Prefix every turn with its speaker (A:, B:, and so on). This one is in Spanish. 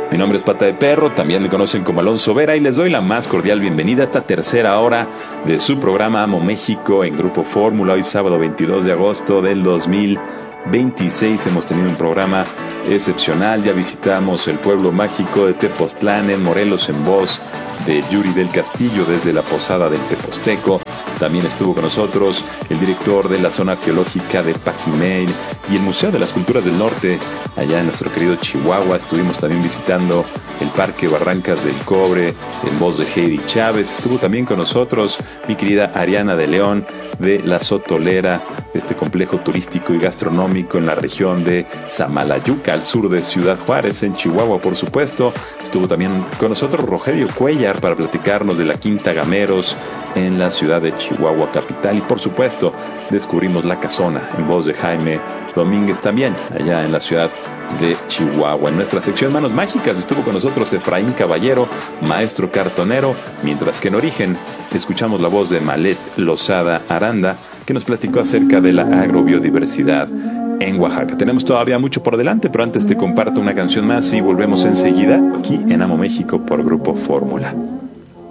A: Mi nombre es Pata de Perro, también me conocen como Alonso Vera y les doy la más cordial bienvenida a esta tercera hora de su programa Amo México en Grupo Fórmula. Hoy sábado 22 de agosto del 2026 hemos tenido un programa excepcional. Ya visitamos el pueblo mágico de Tepoztlán en Morelos en voz de Yuri del Castillo desde la Posada del Teposteco. También estuvo con nosotros el director de la zona arqueológica de Paquimey y el Museo de las Culturas del Norte, allá en nuestro querido Chihuahua. Estuvimos también visitando el Parque Barrancas del Cobre en voz de Heidi Chávez. Estuvo también con nosotros mi querida Ariana de León de La Sotolera, este complejo turístico y gastronómico en la región de Samalayuca, al sur de Ciudad Juárez, en Chihuahua, por supuesto. Estuvo también con nosotros Rogelio Cuellar para platicarnos de la Quinta Gameros en la ciudad de Chihuahua capital. Y por supuesto, descubrimos La Casona en voz de Jaime Domínguez, también allá en la ciudad de Chihuahua. En nuestra sección Manos Mágicas estuvo con nosotros Efraín Caballero, maestro cartonero, mientras que en Origen escuchamos la voz de Malet Lozada Aranda, que nos platicó acerca de la agrobiodiversidad en Oaxaca. Tenemos todavía mucho por delante, pero antes te comparto una canción más y volvemos enseguida aquí en Amo México por Grupo Fórmula.